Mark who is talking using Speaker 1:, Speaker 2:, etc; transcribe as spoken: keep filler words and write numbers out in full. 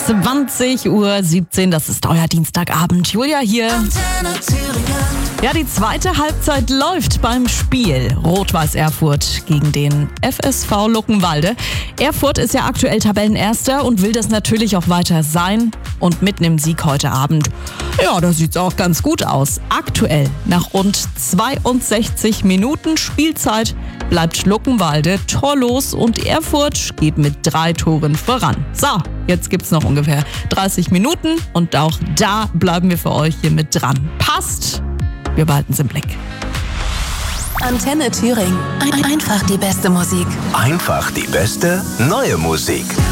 Speaker 1: zwanzig Uhr siebzehn, das ist euer Dienstagabend. Julia hier. Ja, die zweite Halbzeit läuft beim Spiel Rot-Weiß Erfurt gegen den F S V Luckenwalde. Erfurt ist ja aktuell Tabellenerster und will das natürlich auch weiter sein. Und mitten im Sieg heute Abend, ja, da sieht's auch ganz gut aus. Aktuell, nach rund zweiundsechzig Minuten Spielzeit, bleibt Luckenwalde torlos und Erfurt geht mit drei Toren voran. So, jetzt gibt's noch ungefähr dreißig Minuten und auch da bleiben wir für euch hier mit dran. Passt, wir behalten es im Blick.
Speaker 2: Antenne Thüringen. Ein- Einfach die beste Musik.
Speaker 3: Einfach die beste neue Musik.